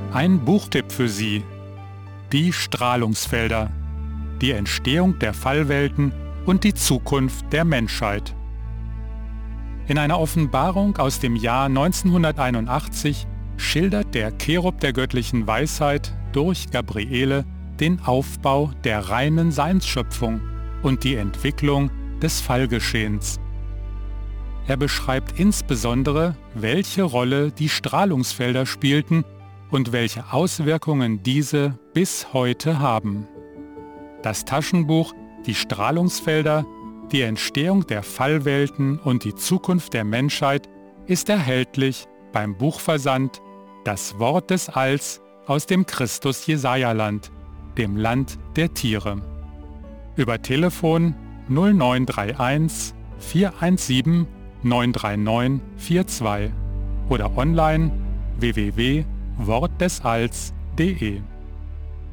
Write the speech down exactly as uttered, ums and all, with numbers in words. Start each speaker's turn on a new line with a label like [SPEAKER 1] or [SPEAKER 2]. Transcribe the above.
[SPEAKER 1] Ein Buchtipp für Sie: Die Strahlungsfelder. Die Entstehung der Fallwelten und die Zukunft der Menschheit. In einer Offenbarung aus dem Jahr neunzehnhunderteinundachtzig schildert der Cherub der göttlichen Weisheit durch Gabriele den Aufbau der reinen Seinsschöpfung und die Entwicklung des Fallgeschehens. Er beschreibt insbesondere, welche Rolle die Strahlungsfelder spielten und welche Auswirkungen diese bis heute haben. Das Taschenbuch Die Strahlungsfelder, die Entstehung der Fallwelten und die Zukunft der Menschheit ist erhältlich beim Buchversand Das Wort des Alls aus dem Christus-Jesaja-Land, dem Land der Tiere. Über Telefon null neun drei eins vier eins sieben neun drei neun vier zwei oder online w w w punkt wort des alls punkt de.